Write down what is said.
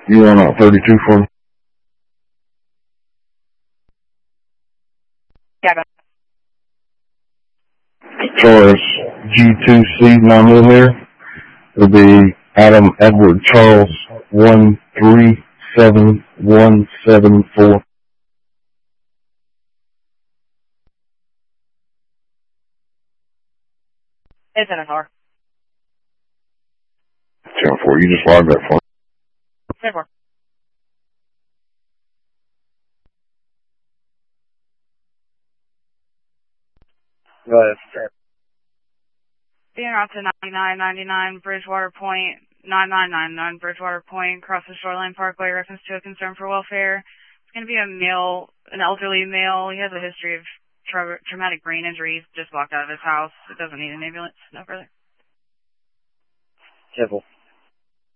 You want out 32 for me? Yeah, Taurus G2C 9mm. It'll be Adam Edward Charles 137174. it's in a car. 10-4. You just logged that for me. 10-4. Go ahead. Being out to 9999 Bridgewater Point, 9999 Bridgewater Point, across the Shoreline Parkway, reference to a concern for welfare. It's going to be a male, an elderly male. He has a history of traumatic brain injuries, just walked out of his house. It doesn't need an ambulance. No further. 10-4.